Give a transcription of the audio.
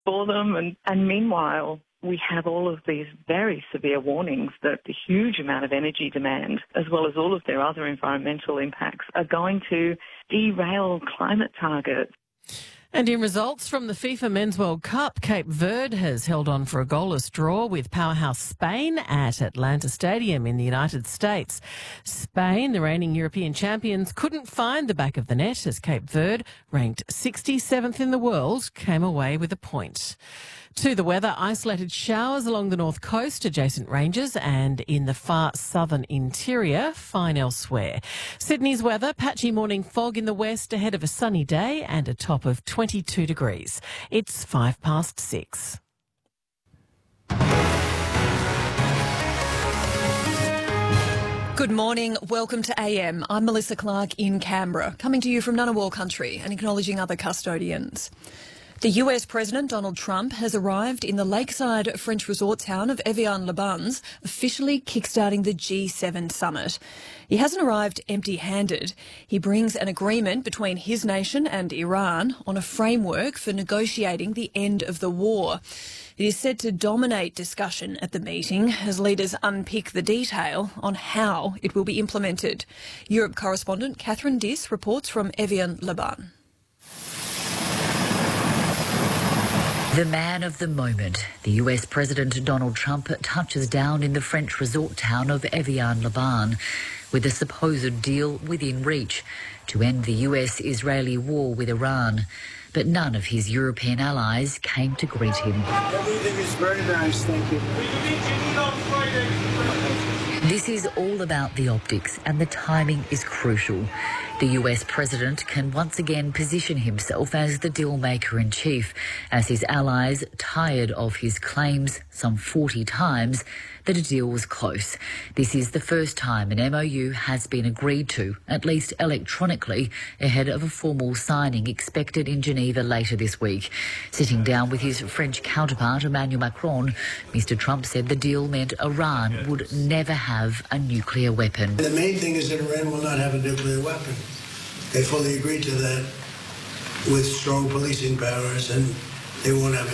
for them. And meanwhile, we have all of these very severe warnings that the huge amount of energy demand, as well as all of their other environmental impacts, are going to derail climate targets. And in results from the FIFA Men's World Cup, Cape Verde has held on for a goalless draw with powerhouse Spain at Atlanta Stadium in the United States. Spain, the reigning European champions, couldn't find the back of the net as Cape Verde, ranked 67th in the world, came away with a point. To the weather, isolated showers along the north coast, adjacent ranges and in the far southern interior, fine elsewhere. Sydney's weather, patchy morning fog in the west ahead of a sunny day and a top of 22 degrees. It's 6:05. Good morning. Welcome to AM. I'm Melissa Clark in Canberra, coming to you from Ngunnawal country and acknowledging other custodians. The US President Donald Trump has arrived in the lakeside French resort town of Evian-les-Bains, officially kickstarting the G7 summit. He hasn't arrived empty-handed. He brings an agreement between his nation and Iran on a framework for negotiating the end of the war. It is said to dominate discussion at the meeting as leaders unpick the detail on how it will be implemented. Europe correspondent Catherine Diss reports from Evian-les-Bains. The man of the moment, the US President Donald Trump touches down in the French resort town of Evian-les-Bains with a supposed deal within reach to end the US-Israeli war with Iran. But none of his European allies came to greet him. Everything is very nice, thank you. This is all about the optics, and the timing is crucial. The US president can once again position himself as the deal-maker-in-chief, as his allies, tired of his claims some 40 times that a deal was close. This is the first time an MOU has been agreed to, at least electronically, ahead of a formal signing expected in Geneva later this week. Sitting down with his French counterpart, Emmanuel Macron, Mr Trump said the deal meant Iran would never have a nuclear weapon. The main thing is that Iran will not have a nuclear weapon. They fully agreed to that with strong policing powers, and they won't have it.